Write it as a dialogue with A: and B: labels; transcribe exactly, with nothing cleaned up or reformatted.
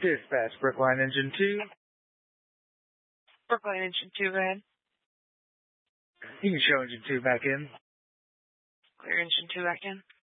A: Dispatch, Brookline Engine two.
B: Brookline Engine two, go ahead.
A: You can show Engine two back in.
B: Clear Engine two back in.